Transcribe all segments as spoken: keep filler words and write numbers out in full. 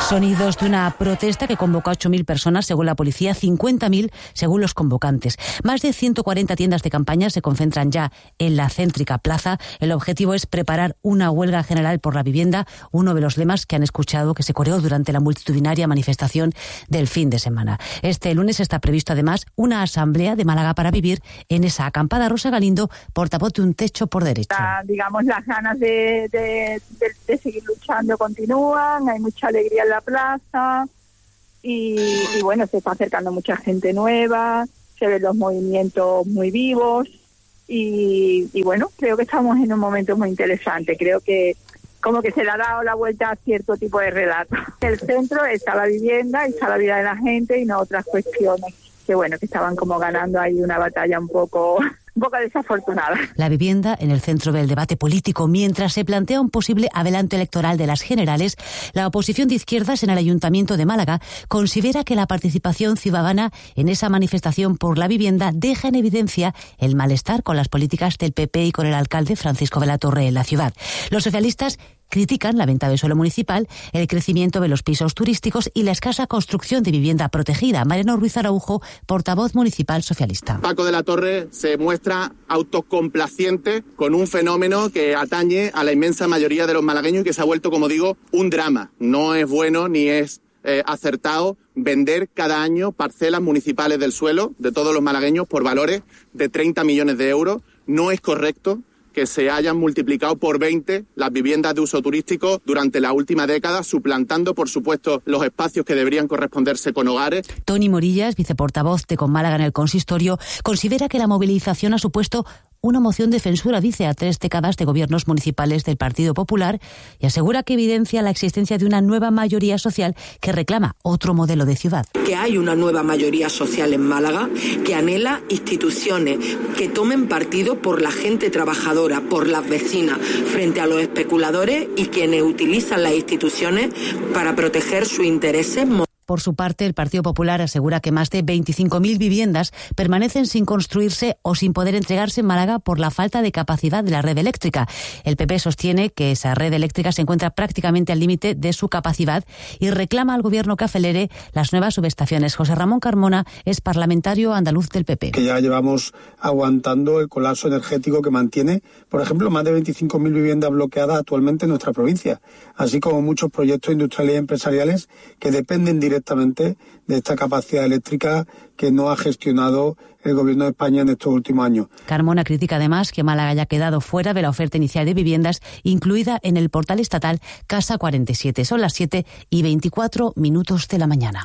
Sonidos de una protesta que convocó a ocho mil personas, según la policía, cincuenta mil según los convocantes. Más de ciento cuarenta tiendas de campaña se concentran ya en la céntrica plaza. El objetivo es preparar una huelga general por la vivienda, uno de los lemas que han escuchado que se coreó durante la multitudinaria manifestación del fin de semana. Este lunes está previsto además una asamblea de Málaga para vivir en esa acampada. Rosa Galindo, portavoz de Un Techo por Derecho. La, digamos, las ganas de, de, de, de seguir luchando continúan, hay mucha alegría en la plaza y, y bueno, se está acercando mucha gente nueva, se ven los movimientos muy vivos y, y bueno, creo que estamos en un momento muy interesante. Creo que como que se le ha dado la vuelta a cierto tipo de relato. En el centro está la vivienda y está la vida de la gente y no otras cuestiones que bueno, que estaban como ganando ahí una batalla un poco... un poco desafortunada. La vivienda en el centro del debate político. Mientras se plantea un posible adelanto electoral de las generales, la oposición de izquierdas en el Ayuntamiento de Málaga considera que la participación ciudadana en esa manifestación por la vivienda deja en evidencia el malestar con las políticas del P P y con el alcalde Francisco de la Torre en la ciudad. Los socialistas critican la venta de suelo municipal, el crecimiento de los pisos turísticos y la escasa construcción de vivienda protegida. Mariano Ruiz Araujo, portavoz municipal socialista. Paco de la Torre se muestra autocomplaciente con un fenómeno que atañe a la inmensa mayoría de los malagueños y que se ha vuelto, como digo, un drama. No es bueno ni es eh, acertado vender cada año parcelas municipales del suelo de todos los malagueños por valores de treinta millones de euros. No es correcto que se hayan multiplicado por veinte las viviendas de uso turístico durante la última década, suplantando, por supuesto, los espacios que deberían corresponderse con hogares. Toni Morillas, viceportavoz de Con Málaga en el consistorio, considera que la movilización ha supuesto una moción de censura, dice, a tres décadas de gobiernos municipales del Partido Popular y asegura que evidencia la existencia de una nueva mayoría social que reclama otro modelo de ciudad. Que hay una nueva mayoría social en Málaga que anhela instituciones que tomen partido por la gente trabajadora, por las vecinas, frente a los especuladores y quienes utilizan las instituciones para proteger sus intereses. Por su parte, el Partido Popular asegura que más de veinticinco mil viviendas permanecen sin construirse o sin poder entregarse en Málaga por la falta de capacidad de la red eléctrica. El P P sostiene que esa red eléctrica se encuentra prácticamente al límite de su capacidad y reclama al Gobierno que acelere las nuevas subestaciones. José Ramón Carmona es parlamentario andaluz del P P. Que ya llevamos aguantando el colapso energético que mantiene, por ejemplo, más de veinticinco mil viviendas bloqueadas actualmente en nuestra provincia, así como muchos proyectos industriales y empresariales que dependen directamente directamente de esta capacidad eléctrica que no ha gestionado el Gobierno de España en estos últimos años. Carmona critica además que Málaga haya quedado fuera de la oferta inicial de viviendas incluida en el portal estatal Casa cuarenta y siete. Son las siete y veinticuatro minutos de la mañana.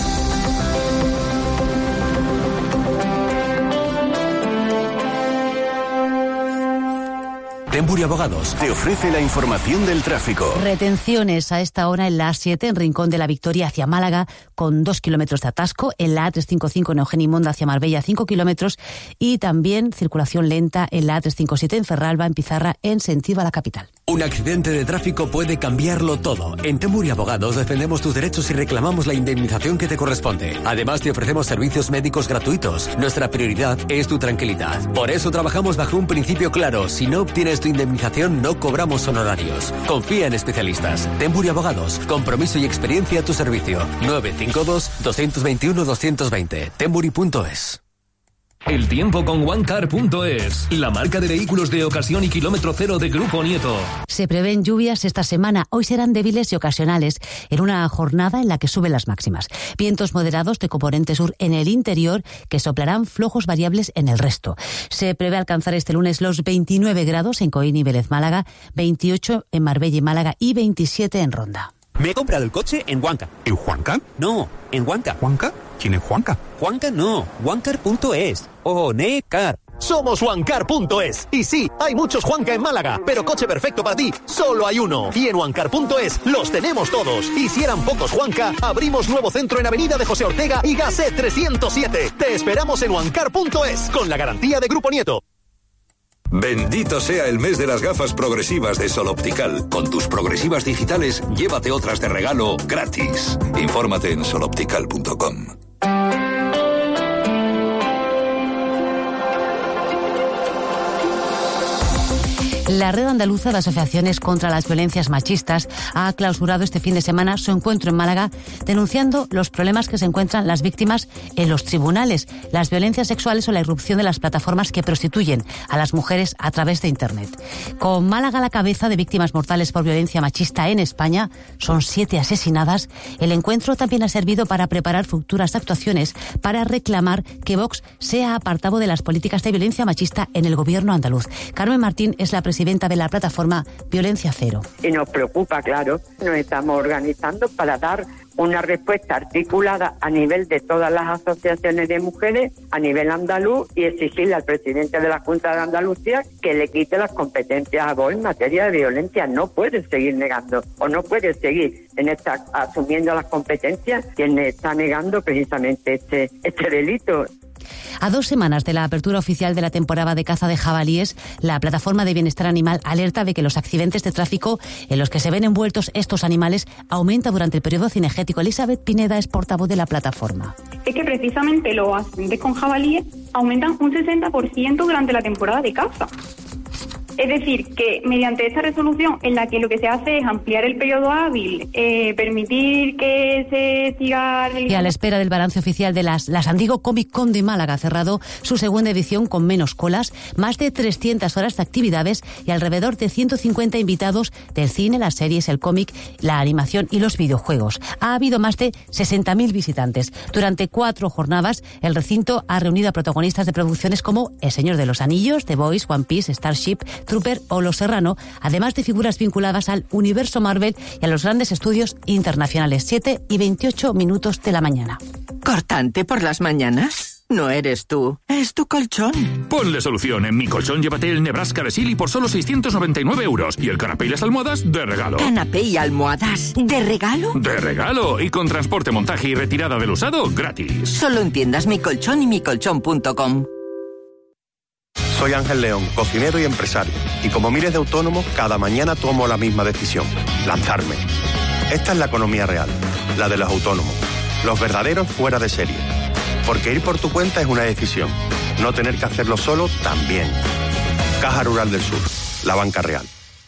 Temburi Abogados te ofrece la información del tráfico. Retenciones a esta hora en la A siete en Rincón de la Victoria hacia Málaga con dos kilómetros de atasco, en la A trescientos cincuenta y cinco en Eugenio Monda hacia Marbella cinco kilómetros y también circulación lenta en la A trescientos cincuenta y siete en Ferralba, en Pizarra, en sentido a la capital. Un accidente de tráfico puede cambiarlo todo. En Temburi Abogados defendemos tus derechos y reclamamos la indemnización que te corresponde. Además, te ofrecemos servicios médicos gratuitos. Nuestra prioridad es tu tranquilidad. Por eso trabajamos bajo un principio claro. Si no obtienes tu indemnización, no cobramos honorarios. Confía en especialistas. Temburi Abogados. Compromiso y experiencia a tu servicio. nueve cinco dos, dos dos uno, dos dos veinte. Temburi punto es. El tiempo con OneCar punto es, la marca de vehículos de ocasión y kilómetro cero de Grupo Nieto. Se prevén lluvias esta semana. Hoy serán débiles y ocasionales en una jornada en la que suben las máximas. Vientos moderados de componente sur en el interior que soplarán flojos variables en el resto. Se prevé alcanzar este lunes los veintinueve grados en Coín y Vélez Málaga, veintiocho en Marbella y Málaga y veintisiete en Ronda. Me he comprado el coche en Juanca. ¿En Juanca? No, en Juanca. ¿Juanca? ¿Quién es Juanca? Juanca no, OneCar punto es. OneCar. Somos OneCar punto es. Y sí, hay muchos Juanca en Málaga, pero coche perfecto para ti, solo hay uno. Y en OneCar punto es los tenemos todos. Y si eran pocos Juanca, abrimos nuevo centro en Avenida de José Ortega y Gasset trescientos siete. Te esperamos en OneCar punto es, con la garantía de Grupo Nieto. Bendito sea el mes de las gafas progresivas de Sol Optical. Con tus progresivas digitales, llévate otras de regalo gratis. Infórmate en sol optical punto com. La Red Andaluza de Asociaciones contra las Violencias Machistas ha clausurado este fin de semana su encuentro en Málaga, denunciando los problemas que se encuentran las víctimas en los tribunales, las violencias sexuales o la irrupción de las plataformas que prostituyen a las mujeres a través de Internet. Con Málaga a la cabeza de víctimas mortales por violencia machista en España, son siete asesinadas, el encuentro también ha servido para preparar futuras actuaciones para reclamar que Vox sea apartado de las políticas de violencia machista en el gobierno andaluz. Carmen Martín es la presidenta de la plataforma Violencia Cero. Y nos preocupa, claro, nos estamos organizando para dar una respuesta articulada a nivel de todas las asociaciones de mujeres, a nivel andaluz, y exigirle al presidente de la Junta de Andalucía que le quite las competencias a Vox en materia de violencia. No puede seguir negando, o no puede seguir en esta asumiendo las competencias quien está negando precisamente este, este delito. A dos semanas de la apertura oficial de la temporada de caza de jabalíes, la plataforma de bienestar animal alerta de que los accidentes de tráfico en los que se ven envueltos estos animales aumenta durante el periodo cinegético. Elizabeth Pineda es portavoz de la plataforma. Es que precisamente los accidentes con jabalíes aumentan un sesenta por ciento durante la temporada de caza. Es decir, que mediante esta resolución en la que lo que se hace es ampliar el periodo hábil, eh, permitir que se siga... Y a la espera del balance oficial de las, la San Diego Comic Con de Málaga ha cerrado su segunda edición con menos colas, más de trescientas horas de actividades y alrededor de ciento cincuenta invitados del cine, las series, el cómic, la animación y los videojuegos. Ha habido más de sesenta mil visitantes. Durante cuatro jornadas, el recinto ha reunido a protagonistas de producciones como El Señor de los Anillos, The Boys, One Piece, Starship, Trooper o Los Serrano, además de figuras vinculadas al universo Marvel y a los grandes estudios internacionales. siete y veintiocho minutos de la mañana. ¿Cortante por las mañanas? No eres tú, es tu colchón. Ponle solución. En Mi Colchón llévate el Nebraska de Silly por solo seiscientos noventa y nueve euros y el canapé y las almohadas de regalo. ¿Canapé y almohadas de regalo? De regalo y con transporte, montaje y retirada del usado gratis. Solo en tiendas Mi Colchón y mi colchón punto com. Soy Ángel León, cocinero y empresario. Y como miles de autónomos, cada mañana tomo la misma decisión: lanzarme. Esta es la economía real, la de los autónomos. Los verdaderos fuera de serie. Porque ir por tu cuenta es una decisión. No tener que hacerlo solo también. Caja Rural del Sur, la banca real.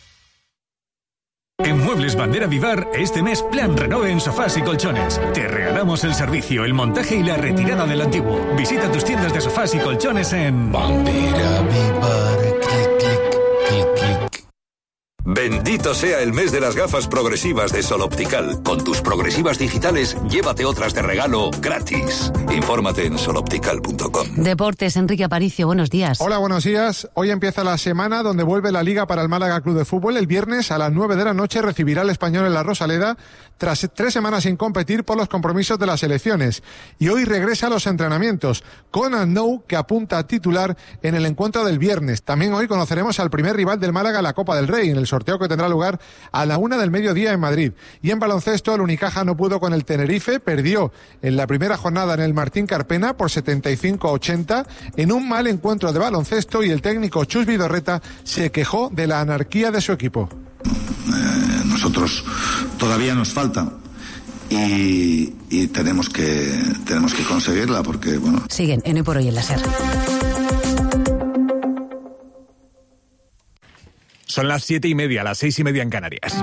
En Muebles Bandera Vivar, este mes plan renove en sofás y colchones. Te regalamos el servicio, el montaje y la retirada del antiguo. Visita tus tiendas de sofás y colchones en Bandera Vivar. Clic, clic, clic, clic. Bendito sea el mes de las gafas progresivas de Sol Optical. Con tus progresivas digitales, llévate otras de regalo gratis. Infórmate en sol optical punto com. Deportes, Enrique Aparicio, buenos días. Hola, buenos días. Hoy empieza la semana donde vuelve la Liga para el Málaga Club de Fútbol. El viernes a las nueve de la noche recibirá al Español en la Rosaleda tras tres semanas sin competir por los compromisos de las elecciones. Y hoy regresa a los entrenamientos con Nou, que apunta a titular en el encuentro del viernes. También hoy conoceremos al primer rival del Málaga en la Copa del Rey, en el sorteo que tendrá lugar a la una del mediodía en Madrid. Y en baloncesto, el Unicaja no pudo con el Tenerife, perdió en la primera jornada en el Martín Carpena por setenta y cinco a ochenta en un mal encuentro de baloncesto, y el técnico Chus Vidorreta se quejó de la anarquía de su equipo. Eh, nosotros todavía nos falta y, y tenemos que tenemos que conseguirla porque, bueno... Siguen en Hoy por Hoy en la SER. Son las siete y media, las seis y media en Canarias.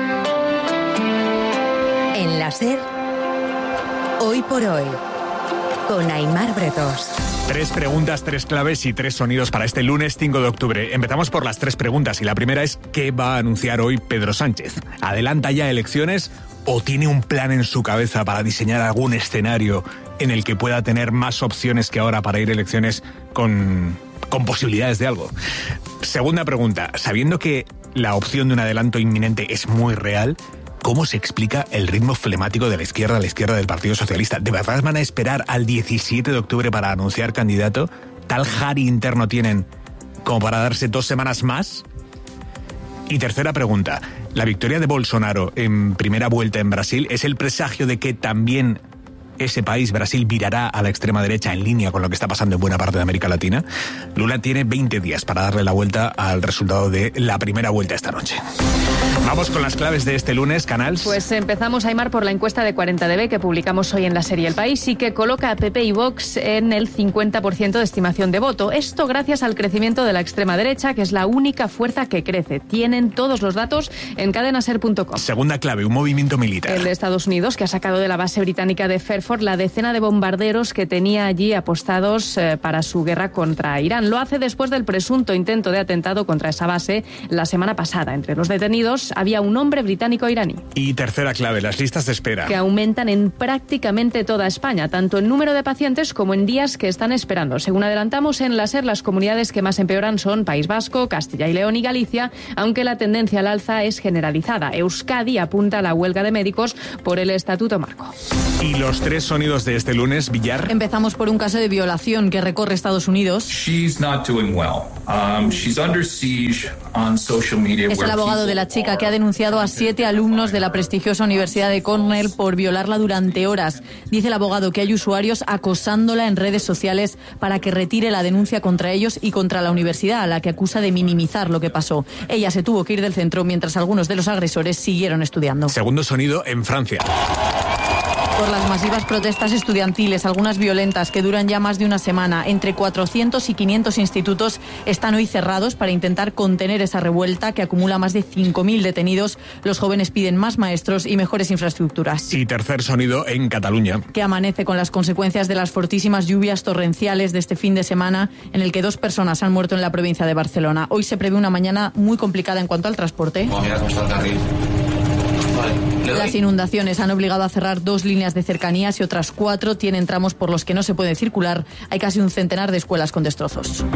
En la SER, Hoy por Hoy, con Aimar Bretos. Tres preguntas, tres claves y tres sonidos para este lunes cinco de octubre. Empezamos por las tres preguntas y la primera es: ¿qué va a anunciar hoy Pedro Sánchez? ¿Adelanta ya elecciones o tiene un plan en su cabeza para diseñar algún escenario en el que pueda tener más opciones que ahora para ir a elecciones con... con posibilidades de algo? Segunda pregunta, sabiendo que la opción de un adelanto inminente es muy real, ¿cómo se explica el ritmo flemático de la izquierda a la izquierda del Partido Socialista? ¿De verdad van a esperar al diecisiete de octubre para anunciar candidato? ¿Tal jari interno tienen como para darse dos semanas más? Y tercera pregunta, ¿la victoria de Bolsonaro en primera vuelta en Brasil es el presagio de que también ese país, Brasil, virará a la extrema derecha en línea con lo que está pasando en buena parte de América Latina? Lula tiene veinte días para darle la vuelta al resultado de la primera vuelta esta noche. Vamos con las claves de este lunes, Canals. Pues empezamos, Aimar, por la encuesta de cuarenta D B que publicamos hoy en la serie El País y que coloca a P P y Vox en el cincuenta por ciento de estimación de voto. Esto gracias al crecimiento de la extrema derecha, que es la única fuerza que crece. Tienen todos los datos en cadenaser punto com. Segunda clave, un movimiento militar. El de Estados Unidos, que ha sacado de la base británica de Fairford la decena de bombarderos que tenía allí apostados eh, para su guerra contra Irán. Lo hace después del presunto intento de atentado contra esa base la semana pasada. Entre los detenidos había un hombre británico-iraní. Y tercera clave, las listas de espera. Que aumentan en prácticamente toda España, tanto en número de pacientes como en días que están esperando. Según adelantamos en la SER, las comunidades que más empeoran son País Vasco, Castilla y León y Galicia, aunque la tendencia al alza es generalizada. Euskadi apunta a la huelga de médicos por el Estatuto Marco. Y los tres sonidos de este lunes, Villar. Empezamos por un caso de violación que recorre Estados Unidos. She's not doing well. Um, she's under siege on social media. Es el abogado de la chica que ha denunciado a siete alumnos de la prestigiosa Universidad de Cornell por violarla durante horas. Dice el abogado que hay usuarios acosándola en redes sociales para que retire la denuncia contra ellos y contra la universidad, a la que acusa de minimizar lo que pasó. Ella se tuvo que ir del centro mientras algunos de los agresores siguieron estudiando. Segundo sonido en Francia. Por las masivas protestas estudiantiles, algunas violentas que duran ya más de una semana, entre cuatrocientos y quinientos institutos están hoy cerrados para intentar contener esa revuelta que acumula más de cinco mil detenidos. Los jóvenes piden más maestros y mejores infraestructuras. Y tercer sonido en Cataluña. Que amanece con las consecuencias de las fortísimas lluvias torrenciales de este fin de semana, en el que dos personas han muerto en la provincia de Barcelona. Hoy se prevé una mañana muy complicada en cuanto al transporte. Las inundaciones han obligado a cerrar dos líneas de cercanías y otras cuatro tienen tramos por los que no se puede circular. Hay casi un centenar de escuelas con destrozos.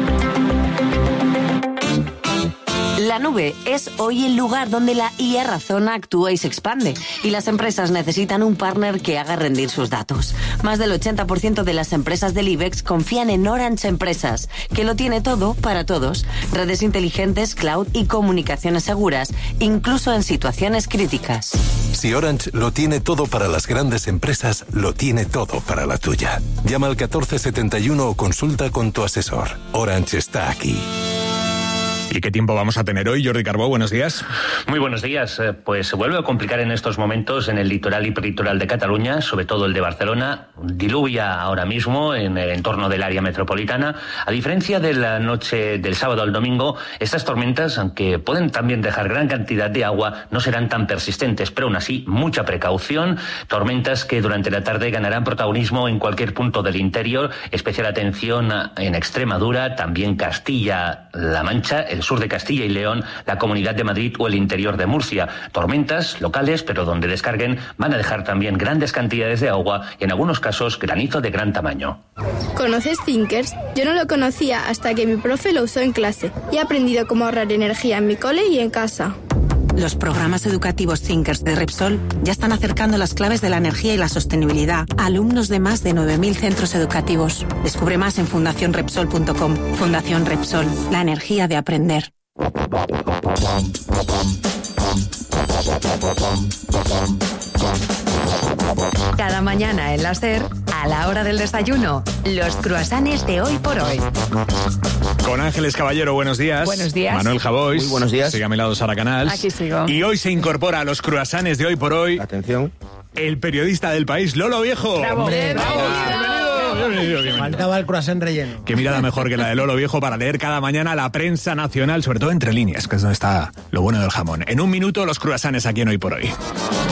La nube es hoy el lugar donde la I A razona, actúa y se expande, y las empresas necesitan un partner que haga rendir sus datos. Más del ochenta por ciento de las empresas del IBEX confían en Orange Empresas, que lo tiene todo para todos: redes inteligentes, cloud y comunicaciones seguras, incluso en situaciones críticas. Si Orange lo tiene todo para las grandes empresas, lo tiene todo para la tuya. Llama al catorce setenta y uno o consulta con tu asesor. Orange está aquí. ¿Y qué tiempo vamos a tener hoy, Jordi Carbó? Buenos días. Muy buenos días. Pues se vuelve a complicar en estos momentos en el litoral y peritoral de Cataluña, sobre todo el de Barcelona. Diluvia ahora mismo en el entorno del área metropolitana. A diferencia de la noche del sábado al domingo, estas tormentas, aunque pueden también dejar gran cantidad de agua, no serán tan persistentes, pero aún así, mucha precaución. Tormentas que durante la tarde ganarán protagonismo en cualquier punto del interior. Especial atención en Extremadura, también Castilla-La Mancha, el sur de Castilla y León, la Comunidad de Madrid o el interior de Murcia. Tormentas locales, pero donde descarguen van a dejar también grandes cantidades de agua y en algunos casos granizo de gran tamaño. ¿Conoces Thinkers? Yo no lo conocía hasta que mi profe lo usó en clase y he aprendido cómo ahorrar energía en mi cole y en casa. Los programas educativos Thinkers de Repsol ya están acercando las claves de la energía y la sostenibilidad a alumnos de más de nueve mil centros educativos. Descubre más en fundación repsol punto com. Fundación Repsol, la energía de aprender. Cada mañana en la SER, a la hora del desayuno, los cruasanes de hoy por hoy. Con Ángeles Caballero, buenos días. Buenos días. Manuel Javois. Muy buenos días. Sigue a mi lado Sara Canals. Aquí sigo. Y hoy se incorpora a los cruasanes de hoy por hoy. Atención. El periodista del País, Lolo Viejo. ¡Bravo! Hombre, ¡Bravo! Bienvenido, bienvenido, bienvenido. Faltaba el croissant relleno. Qué mirada mejor que la de Lolo Viejo para leer cada mañana la prensa nacional, sobre todo entre líneas, que es donde está lo bueno del jamón. En un minuto, los cruasanes aquí en Hoy por Hoy.